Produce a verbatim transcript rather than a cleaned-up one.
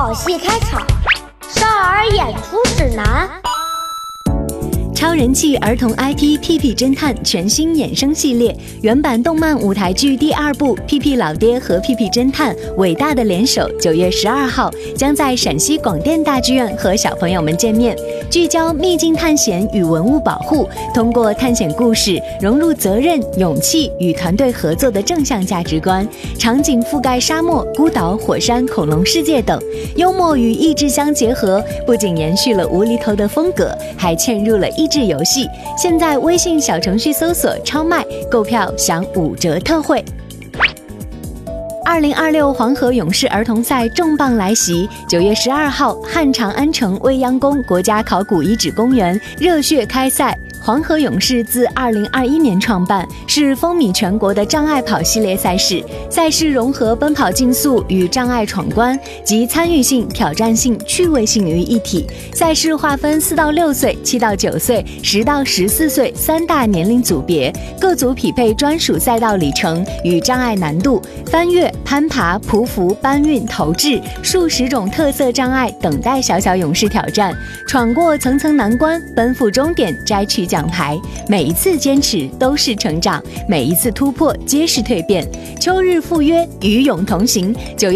好戏开场，少儿演出指南。 超人气儿童 I P《屁屁侦探》全新衍生系列原版动漫舞台剧第二部《屁屁老爹和屁屁侦探：伟大的联手》九月十二号将在陕西广电大剧院和小朋友们见面，聚焦秘境探险与文物保护，通过探险故事融入责任、勇气与团队合作的正向价值观，场景覆盖沙漠、孤岛、火山、恐龙世界等，幽默与益智相结合，不仅延续了无厘头的风格，还嵌入了益智游戏。现在微信小程序搜索超卖，购票享五折特惠。二零二六黄河勇士儿童赛重磅来袭，九月十二号，汉长安城未央宫国家考古遗址公园热血开赛。黄河勇士自二零二一年创办，是风靡全国的障碍跑系列赛事。赛事融合奔跑竞速与障碍闯关，集参与性、挑战性、趣味性于一体。赛事划分四到六岁、七到九岁、十到十四岁三大年龄组别，各组匹配专属赛道里程与障碍难度，翻越、攀爬、匍匐、搬运、投掷数十种特色障碍等待小小勇士挑战，闯过层层难关，奔赴终点，摘取奖牌。每一次坚持都是成长，每一次突破皆是蜕变。秋日赴约，与勇同行。九月